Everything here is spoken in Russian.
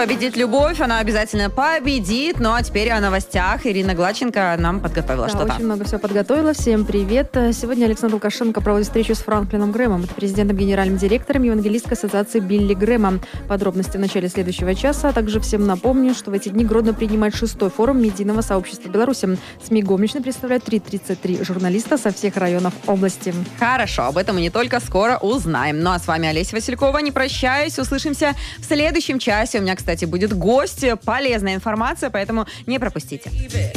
победит любовь, она обязательно победит. Ну а теперь о новостях. Ирина Гладченко нам подготовила что-то. Очень много всего подготовила. Всем привет. Сегодня Александр Лукашенко проводит встречу с Франклином Грэмом. Это президентом, генеральным директором Евангелистской ассоциации Билли Грэма. Подробности в начале следующего часа. А также всем напомню, что в эти дни Гродно принимает 6-й форум медийного сообщества Беларуси. СМИ Гомельщины представляют 33 журналиста со всех районов области. Хорошо, об этом и не только, скоро узнаем. Ну а с вами Олеся Василькова. Не прощаюсь, услышимся в следующем часе. У меня, кстати, будет гость, полезная информация, поэтому не пропустите.